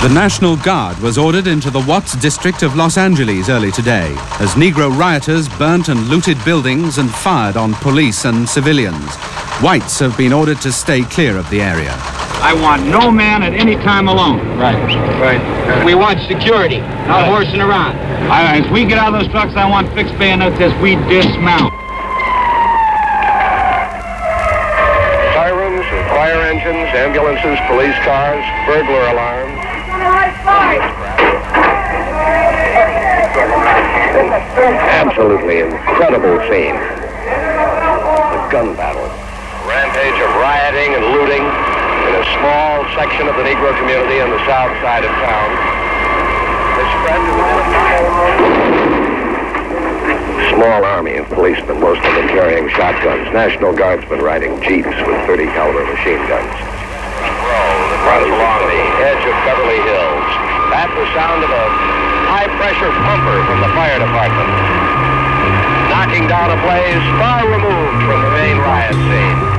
The National Guard was ordered into the Watts district of Los Angeles early today as Negro rioters burnt and looted buildings and fired on police and civilians. Whites have been ordered to stay clear of the area. I want no man at any time alone. Right. We want security, not horsing around. As we get out of those trucks, I want fixed bayonets as we dismount. Sirens, fire engines, ambulances, police cars, burglar alarms. Absolutely incredible scene. A gun battle. A rampage of rioting and looting in a small section of the Negro community on the south side of town. They spread to the small army of policemen, most of them carrying shotguns. National Guardsmen riding jeeps with .30 caliber machine guns. Runs along the edge of Beverly Hills. That's the sound of a high-pressure pumper from the fire department, knocking down a blaze far removed from the main riot scene.